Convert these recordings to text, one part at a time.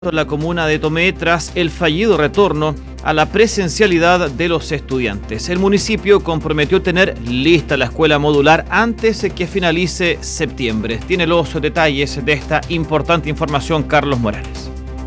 en la comuna de Tomé tras el fallido retorno a la presencialidad de los estudiantes. El municipio comprometió tener lista la escuela modular antes de que finalice septiembre. Tiene los detalles de esta importante información Carlos Morales.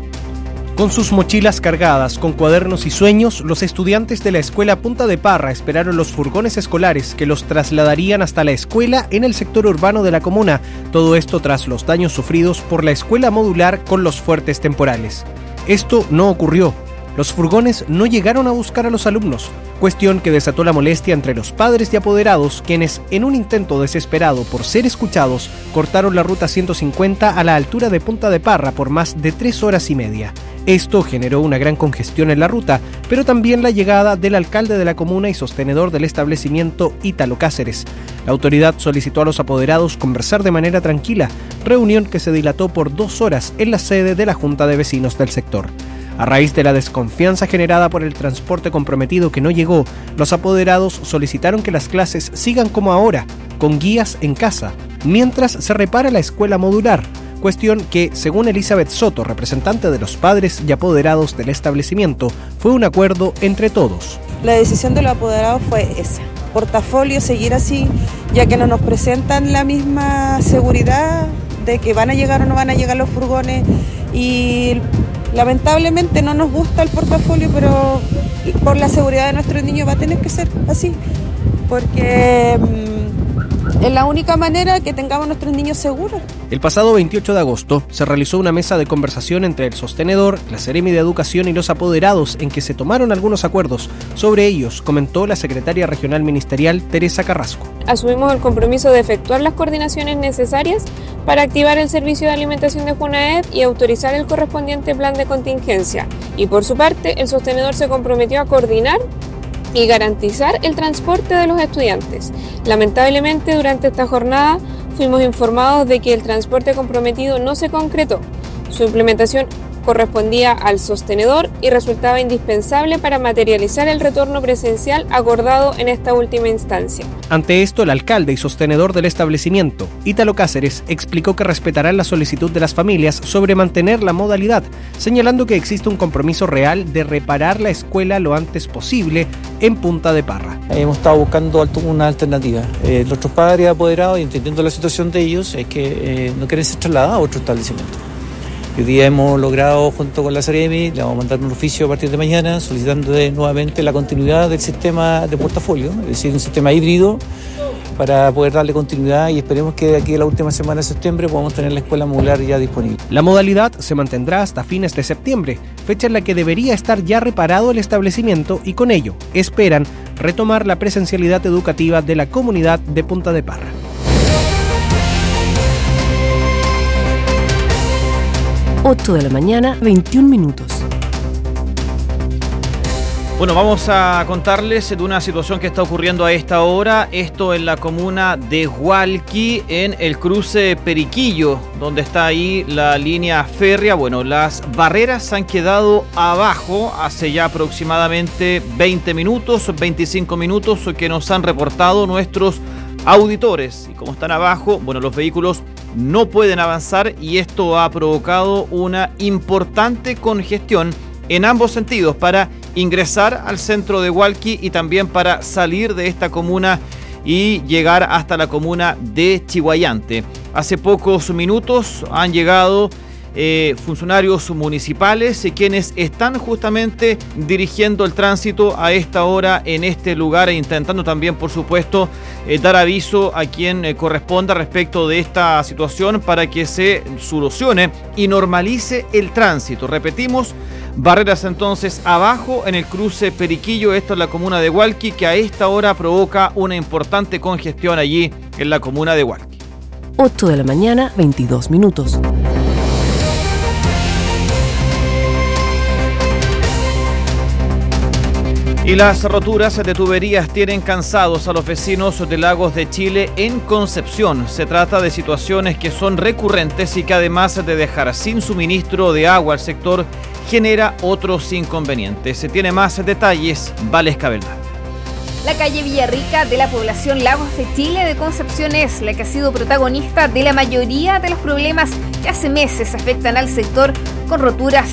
Con sus mochilas cargadas con cuadernos y sueños, los estudiantes de la escuela Punta de Parra esperaron los furgones escolares que los trasladarían hasta la escuela en el sector urbano de la comuna. Todo esto tras los daños sufridos por la escuela modular con los fuertes temporales. Esto no ocurrió. Los furgones no llegaron a buscar a los alumnos, cuestión que desató la molestia entre los padres y apoderados, quienes, en un intento desesperado por ser escuchados, cortaron la ruta 150 a la altura de Punta de Parra por más de 3 horas y media. Esto generó una gran congestión en la ruta, pero también la llegada del alcalde de la comuna y sostenedor del establecimiento, Ítalo Cáceres. La autoridad solicitó a los apoderados conversar de manera tranquila, reunión que se dilató por 2 horas en la sede de la Junta de Vecinos del sector. A raíz de la desconfianza generada por el transporte comprometido que no llegó, los apoderados solicitaron que las clases sigan como ahora, con guías en casa, mientras se repara la escuela modular, cuestión que, según Elizabeth Soto, representante de los padres y apoderados del establecimiento, fue un acuerdo entre todos. La decisión de los apoderados fue esa, portafolio, seguir así, ya que no nos presentan la misma seguridad de que van a llegar o no van a llegar los furgones y lamentablemente no nos gusta el portafolio, pero por la seguridad de nuestros niños va a tener que ser así, porque es la única manera que tengamos nuestros niños seguros. El pasado 28 de agosto se realizó una mesa de conversación entre el sostenedor, la Seremi de Educación y los apoderados en que se tomaron algunos acuerdos. Sobre ellos comentó la secretaria regional ministerial Teresa Carrasco. Asumimos el compromiso de efectuar las coordinaciones necesarias para activar el servicio de alimentación de Junaed y autorizar el correspondiente plan de contingencia. Y por su parte, el sostenedor se comprometió a coordinar y garantizar el transporte de los estudiantes. Lamentablemente, durante esta jornada fuimos informados de que el transporte comprometido no se concretó. Su implementación correspondía al sostenedor y resultaba indispensable para materializar el retorno presencial acordado en esta última instancia. Ante esto, el alcalde y sostenedor del establecimiento, Ítalo Cáceres, explicó que respetarán la solicitud de las familias sobre mantener la modalidad, señalando que existe un compromiso real de reparar la escuela lo antes posible en Punta de Parra. Hemos estado buscando una alternativa. Nuestros padres apoderados, y entendiendo la situación de ellos, es que no quieren ser trasladados a otro establecimiento. Hoy día hemos logrado, junto con la Seremi, le vamos a mandar un oficio a partir de mañana solicitando nuevamente la continuidad del sistema de portafolio, es decir, un sistema híbrido para poder darle continuidad y esperemos que de aquí a la última semana de septiembre podamos tener la escuela modular ya disponible. La modalidad se mantendrá hasta fines de septiembre, fecha en la que debería estar ya reparado el establecimiento y con ello esperan retomar la presencialidad educativa de la comunidad de Punta de Parra. 8 de la mañana, 21 minutos. Bueno, vamos a contarles de una situación que está ocurriendo a esta hora. Esto en la comuna de Hualqui, en el cruce Periquillo, donde está ahí la línea férrea. Bueno, las barreras han quedado abajo hace ya aproximadamente 20 minutos, 25 minutos que nos han reportado nuestros auditores. Y como están abajo, bueno, los vehículos no pueden avanzar y esto ha provocado una importante congestión en ambos sentidos para ingresar al centro de Hualqui y también para salir de esta comuna y llegar hasta la comuna de Chiguayante. Hace pocos minutos han llegado funcionarios municipales quienes están justamente dirigiendo el tránsito a esta hora en este lugar e intentando también, por supuesto, dar aviso a quien corresponda respecto de esta situación para que se solucione y normalice el tránsito. Repetimos, barreras entonces abajo en el cruce Periquillo, esto es la comuna de Hualqui, que a esta hora provoca una importante congestión allí en la comuna de Hualqui. 8 de la mañana, 22 minutos. Y las roturas de tuberías tienen cansados a los vecinos de Lagos de Chile en Concepción. Se trata de situaciones que son recurrentes y que además de dejar sin suministro de agua al sector, genera otros inconvenientes. Se tiene más detalles, Vales Cabelda. La calle Villarrica de la población Lagos de Chile de Concepción es la que ha sido protagonista de la mayoría de los problemas que hace meses afectan al sector, con roturas